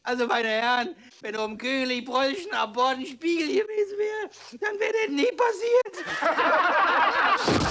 Also, meine Herren, wenn oben König Preußen an Bord ein Spiegel gewesen wäre, dann wäre das nie passiert.